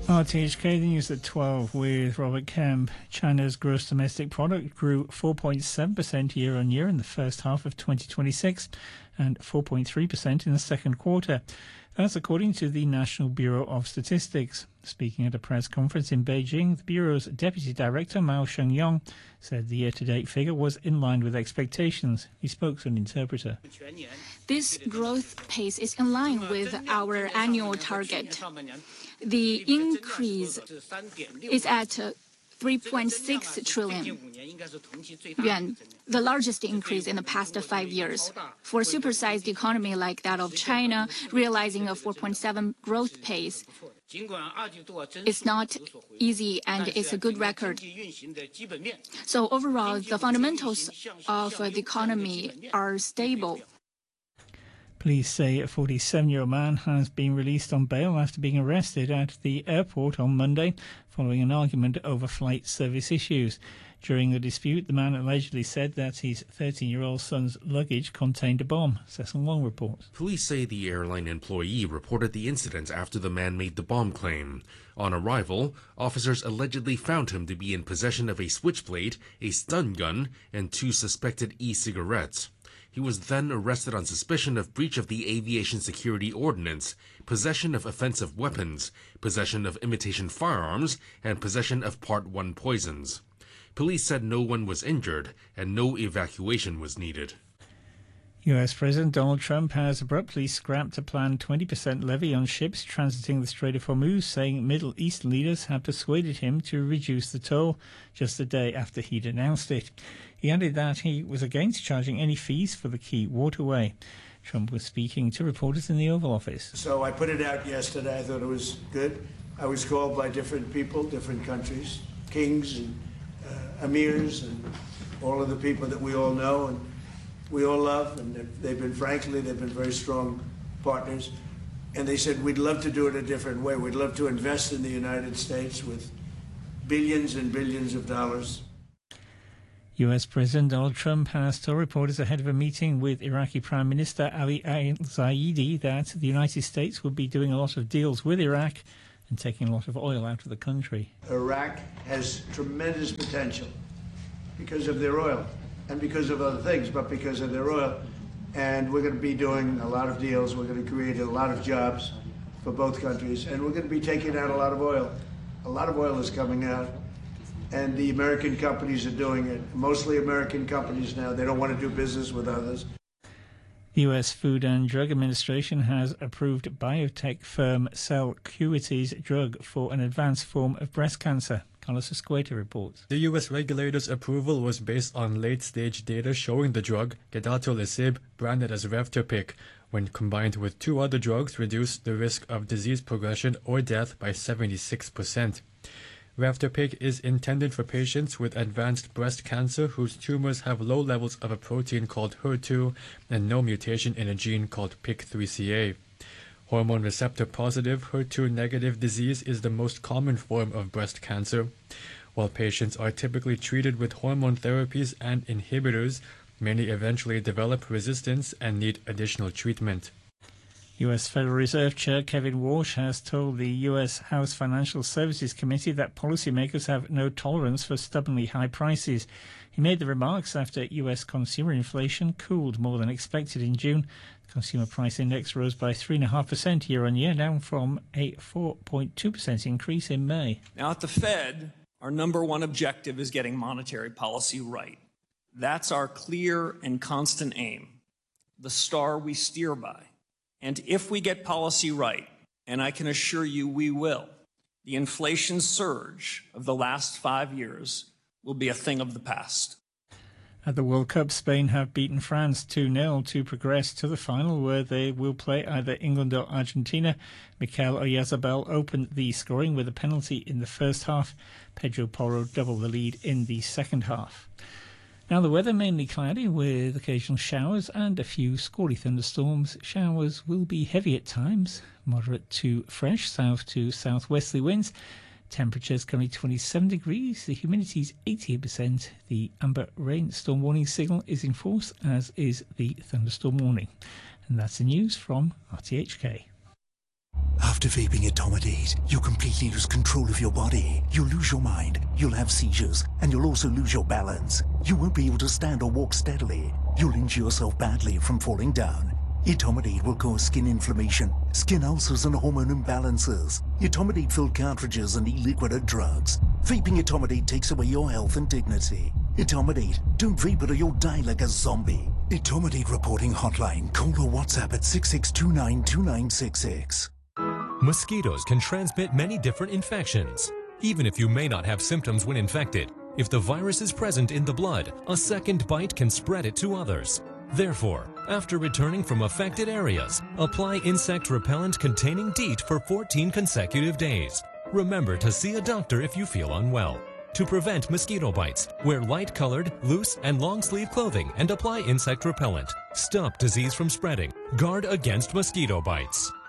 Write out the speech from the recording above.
RTHK, the news at 12 with Robert Kemp. China's gross domestic product grew 4.7% year-on-year in the first half of 2026 and 4.3% in the second quarter. That's according to the National Bureau of Statistics. Speaking at a press conference in Beijing, the Bureau's Deputy Director Mao Shengyong said the year-to-date figure was in line with expectations. He spoke to an interpreter. This growth pace is in line with our annual target. The increase is at 3.6 trillion yuan, the largest increase in the past 5 years. For a supersized economy like that of China, realizing a 4.7 growth pace is not easy, and it's a good record. So overall, the fundamentals of the economy are stable. Police say a 47-year-old man has been released on bail after being arrested at the airport on Monday following an argument over flight service issues. During the dispute, the man allegedly said that his 13-year-old son's luggage contained a bomb. Cecil Wong reports. Police say the airline employee reported the incident after the man made the bomb claim. On arrival, officers allegedly found him to be in possession of a switchblade, a stun gun, and 2 suspected e-cigarettes. He was then arrested on suspicion of breach of the Aviation Security Ordinance, possession of offensive weapons, possession of imitation firearms, and possession of Part 1 poisons. Police said no one was injured and no evacuation was needed. US President Donald Trump has abruptly scrapped a planned 20% levy on ships transiting the Strait of Hormuz, saying Middle Eastern leaders had persuaded him to reduce the toll just a day after he'd announced it. He added that he was against charging any fees for the key waterway. Trump was speaking to reporters in the Oval Office. So I put it out yesterday. I thought it was good. I was called by different people, different countries, kings and emirs and all of the people that we all know and we all love, and they've been very strong partners. And they said, we'd love to do it a different way. We'd love to invest in the United States with billions and billions of dollars. US President Donald Trump has told reporters ahead of a meeting with Iraqi Prime Minister Ali al-Zaidi that the United States would be doing a lot of deals with Iraq and taking a lot of oil out of the country. Iraq has tremendous potential because of their oil and because of other things, but because of their oil. And we're going to be doing a lot of deals. We're going to create a lot of jobs for both countries, and we're going to be taking out a lot of oil. A lot of oil is coming out, and the American companies are doing it. Mostly American companies now. They don't want to do business with others. The US Food and Drug Administration has approved biotech firm Celcuity's drug for an advanced form of breast cancer. Carlos Escueta reports. The U.S. regulator's approval was based on late-stage data showing the drug, gedatolisib, branded as Revterpic, when combined with 2 other drugs, reduced the risk of disease progression or death by 76%. Revterpic is intended for patients with advanced breast cancer whose tumors have low levels of a protein called HER2 and no mutation in a gene called PIK3CA. Hormone receptor-positive, HER2-negative disease is the most common form of breast cancer. While patients are typically treated with hormone therapies and inhibitors, many eventually develop resistance and need additional treatment. U.S. Federal Reserve Chair Kevin Warsh has told the U.S. House Financial Services Committee that policymakers have no tolerance for stubbornly high prices. He made the remarks after U.S. consumer inflation cooled more than expected in June. The Consumer Price Index rose by 3.5% year-on-year, down from a 4.2% increase in May. Now, at the Fed, our number one objective is getting monetary policy right. That's our clear and constant aim, the star we steer by. And if we get policy right, and I can assure you we will, the inflation surge of the last 5 years will be a thing of the past. At the World Cup, Spain have beaten France 2-0 to progress to the final, where they will play either England or Argentina. Mikel Oyarzabal opened the scoring with a penalty in the first half. Pedro Porro doubled the lead in the second half. Now the weather, mainly cloudy with occasional showers and a few squally thunderstorms. Showers will be heavy at times, moderate to fresh south to southwesterly winds. Temperatures currently 27 degrees, the humidity is 88%. The amber rainstorm warning signal is in force, as is the thunderstorm warning. And that's the news from RTHK. After vaping Etomidate, you completely lose control of your body. You'll lose your mind, you'll have seizures, and you'll also lose your balance. You won't be able to stand or walk steadily. You'll injure yourself badly from falling down. Etomidate will cause skin inflammation, skin ulcers, and hormone imbalances. Etomidate-filled cartridges and e-liquid are drugs. Vaping Etomidate takes away your health and dignity. Etomidate, don't vape it or you'll die like a zombie. Etomidate reporting hotline. Call or WhatsApp at 6629-2966. Mosquitoes can transmit many different infections. Even if you may not have symptoms when infected, if the virus is present in the blood, a second bite can spread it to others. Therefore, after returning from affected areas, apply insect repellent containing DEET for 14 consecutive days. Remember to see a doctor if you feel unwell. To prevent mosquito bites, wear light-colored, loose, and long-sleeve clothing and apply insect repellent. Stop disease from spreading. Guard against mosquito bites.